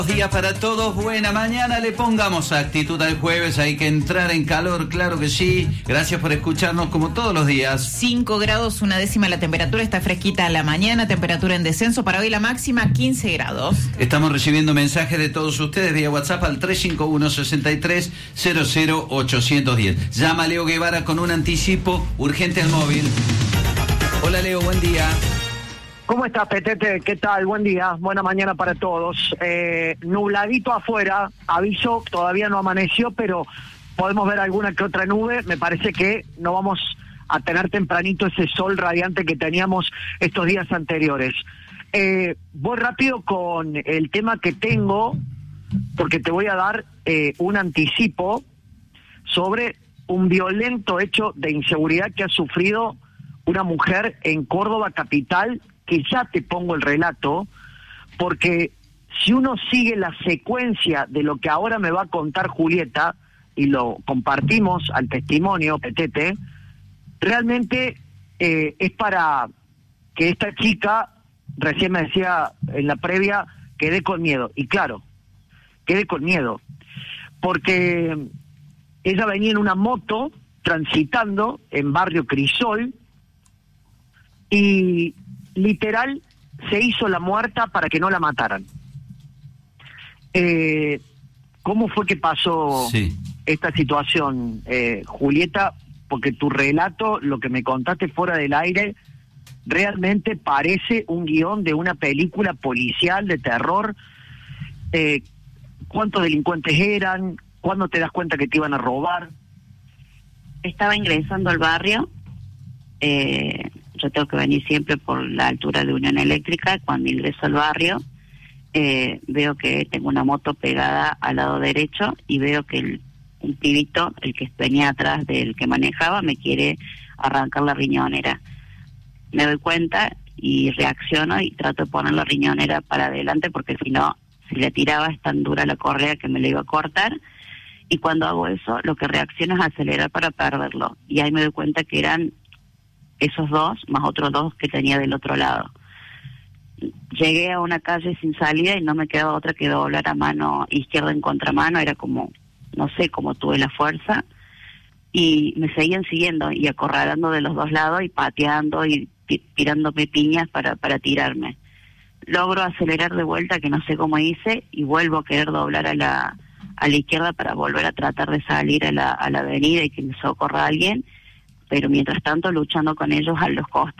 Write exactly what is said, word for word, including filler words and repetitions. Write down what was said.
Buenos días para todos, buena mañana, le pongamos actitud al jueves, hay que entrar en calor, claro que sí. Gracias por escucharnos como todos los días. cinco grados, una décima la temperatura, está fresquita a la mañana, temperatura en descenso, para hoy la máxima quince grados. Estamos recibiendo mensajes de todos ustedes vía WhatsApp al tres cinco uno, seis tres, cero cero ocho uno cero. Llama Leo Guevara con un anticipo urgente al móvil. Hola Leo, buen día. ¿Cómo estás, Petete? ¿Qué tal? Buen día, buena mañana para todos. Eh, nubladito afuera, aviso, todavía no amaneció, pero podemos ver alguna que otra nube. Me parece que no vamos a tener tempranito ese sol radiante que teníamos estos días anteriores. Eh, voy rápido con el tema que tengo, porque te voy a dar eh, un anticipo sobre un violento hecho de inseguridad que ha sufrido una mujer en Córdoba capital, que ya te pongo el relato, porque si uno sigue la secuencia de lo que ahora me va a contar Julieta, y lo compartimos al testimonio, Petete, realmente eh, es para que esta chica, recién me decía en la previa, quedé con miedo. Y claro, quedé con miedo, porque ella venía en una moto transitando en barrio Crisol, y literal se hizo la muerta para que no la mataran. Eh, ¿Cómo fue que pasó sí. esta situación, eh, Julieta? Porque tu relato, lo que me contaste fuera del aire, realmente parece un guión de una película policial de terror. Eh, ¿Cuántos delincuentes eran? ¿Cuándo te das cuenta que te iban a robar? Estaba ingresando al barrio. Eh, yo tengo que venir siempre por la altura de Unión Eléctrica. Cuando ingreso al barrio, eh, veo que tengo una moto pegada al lado derecho y veo que el, un pibito, el que venía atrás del que manejaba, me quiere arrancar la riñonera. Me doy cuenta y reacciono y trato de poner la riñonera para adelante, porque si no, si le tiraba es tan dura la correa que me la iba a cortar. Y cuando hago eso, lo que reacciono es acelerar para perderlo. Y ahí me doy cuenta que eran esos dos, más otros dos que tenía del otro lado. Llegué a una calle sin salida y no me quedaba otra que doblar a mano izquierda en contramano. Era como, no sé cómo tuve la fuerza. Y me seguían siguiendo y acorralando de los dos lados y pateando y tirándome piñas para, para tirarme. Logro acelerar de vuelta, que no sé cómo hice, y vuelvo a querer doblar a la, a la izquierda para volver a tratar de salir a la, a la avenida y que me socorra alguien. Pero mientras tanto luchando con ellos a los costados